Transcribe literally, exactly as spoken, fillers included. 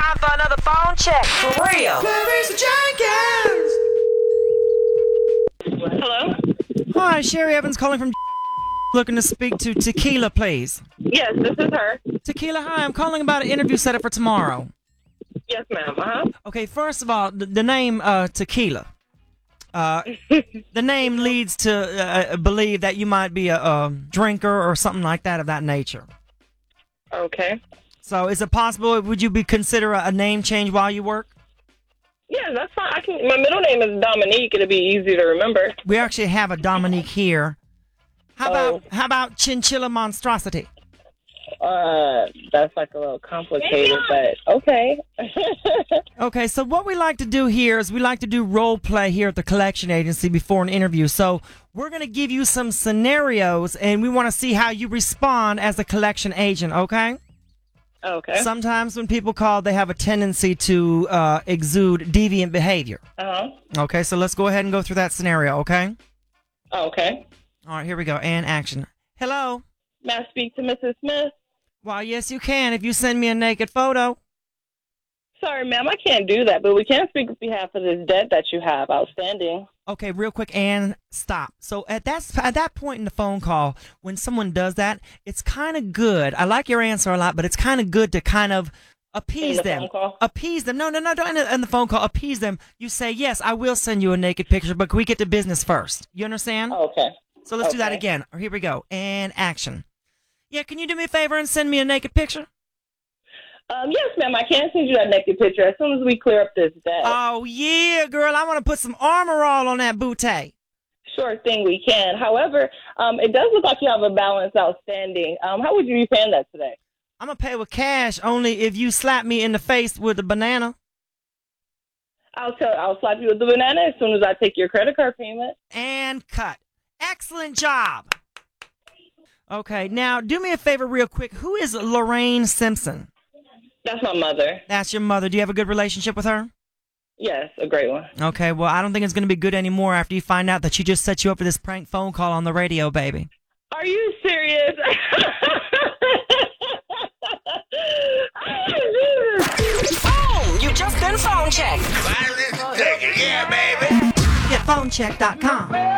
time for another phone check. For real. Hello? Hi, Sherry Evans calling from looking to speak to Tequila, please. Yes, this is her. Tequila, hi, I'm calling about an interview set up for tomorrow. Yes, ma'am. Uh-huh. Okay, first of all, the, the name uh, Tequila. Uh, the name leads to uh, believe that you might be a, a drinker or something like that of that nature. Okay. So is it possible, would you be consider a, a name change while you work? Yeah, that's fine. I can. My middle name is Dominique. It'll be easy to remember. We actually have a Dominique here. How Oh. about how about Chinchilla Monstrosity? Uh, that's like a little complicated, but okay. Okay, so what we like to do here is we like to do role play here at the collection agency before an interview. So we're going to give you some scenarios, and we want to see how you respond as a collection agent, okay? Okay. Sometimes when people call, they have a tendency to uh, exude deviant behavior. Uh-huh. Okay, so let's go ahead and go through that scenario, okay? Okay. All right, here we go, and action. Hello? May I speak to Missus Smith? Why, yes, you can if you send me a naked photo. Sorry, ma'am, I can't do that, but we can speak on behalf of this debt that you have outstanding. Okay, real quick, and stop. So at that at that point in the phone call, when someone does that, it's kind of good. I like your answer a lot, but it's kind of good to kind of appease the them. phone call? Appease them. No, no, no, don't in the, in the phone call. Appease them. You say, yes, I will send you a naked picture, but can we get to business first? You understand? Okay. So let's do that Okay. again. Here we go. And action. Yeah, can you do me a favor and send me a naked picture? Um, yes, ma'am, I can send you that naked picture as soon as we clear up this debt. Oh, yeah, girl. I want to put some armor all on that bootay. Sure thing, we can. However, um, it does look like you have a balance outstanding. Um, how would you be paying that today? I'm going to pay with cash only if you slap me in the face with a banana. I'll tell. I'll slap you with the banana as soon as I take your credit card payment. And cut. Excellent job. Okay, now do me a favor real quick. Who is Lorraine Simpson? That's my mother. That's your mother. Do you have a good relationship with her? Yes, a great one. Okay, well, I don't think it's going to be good anymore after you find out that she just set you up for this prank phone call on the radio, baby. Are you serious? Boom! You just been phone checked. Finally taken, yeah, baby. Get phone check dot com.